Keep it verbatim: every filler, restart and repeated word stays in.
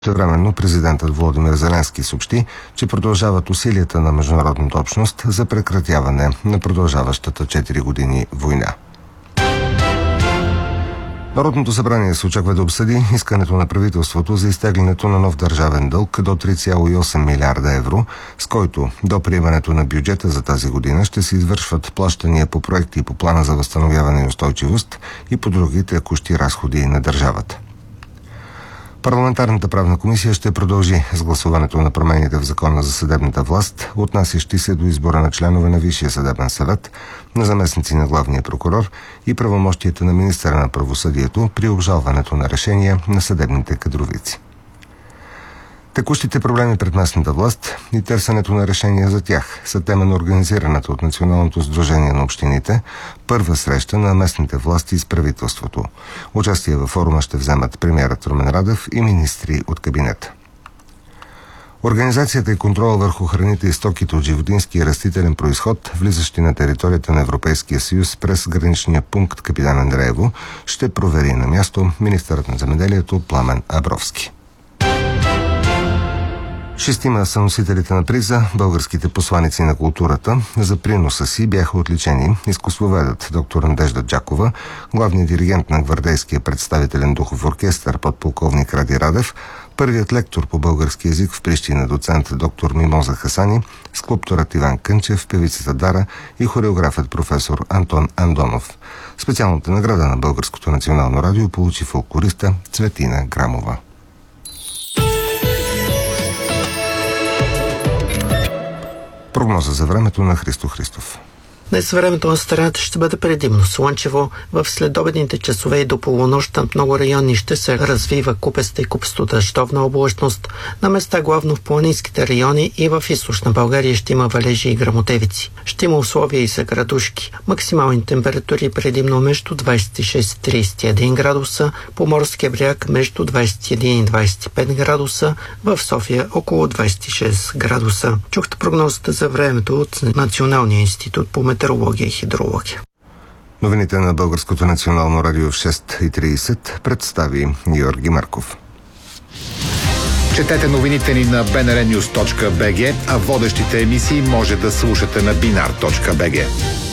Същевременно президентът Володимир Зеленски съобщи, че продължават усилията на международната общност за прекратяване на продължаващата четири години война. Народното събрание се очаква да обсъди искането на правителството за изтеглянето на нов държавен дълг до три цяло и осем милиарда евро, с който до приемането на бюджета за тази година ще се извършват плащания по проекти по плана за възстановяване и устойчивост и по други текущи разходи на държавата. Парламентарната правна комисия ще продължи с гласуването на промените в Закона за съдебната власт, отнасящи се до избора на членове на Висшия съдебен съвет, на заместници на главния прокурор и правомощията на министъра на правосъдието при обжалването на решения на съдебните кадровици. Текущите проблеми пред местната власт и търсенето на решения за тях са тема на организираната от Националното сдружение на общините първа среща на местните власти с правителството. Участие във форума ще вземат премиерът Румен Радев и министри от кабинета. Организацията и контрола върху храните и стоките от животински и растителен произход, влизащи на територията на Европейския съюз през граничния пункт Капитан Андреево, ще провери на място министърът на земеделието Пламен Абровски. Шестима са носителите на приза, българските посланици на културата. За приноса си бяха отличени изкуствоведът доктор Надежда Джакова, главният диригент на гвардейския представителен духов оркестър подполковник Ради Радев, първият лектор по български език в Прищина доцент доктор Мимоза Хасани, скулпторът Иван Кънчев, певицата Дара и хореографът професор Антон Андонов. Специалната награда на Българското национално радио получи фолклориста Цветина Грамова. Прогноза за времето на Христо Христов. Днес времето на страната ще бъде предимно слънчево. В следобедните часове и до полунощ на много райони ще се развива купеста и купесто дъждовна облачност. На места главно в планинските райони и в източна България ще има валежи и гръмотевици. Ще има условия и за градушки. Максимални температури предимно между двадесет и шест и тридесет и един градуса, по морския бряг между двадесет и един и двадесет и пет градуса, в София около двадесет и шест градуса. Чухте прогнозата за времето от Националния институт по метеорология и хидрология. Новините на Българското национално радио в шест и тридесет представи Георги Марков. Четете новините ни на би ен ар нюз точка би джи, а водещите емисии може да слушате на бинар точка би джи.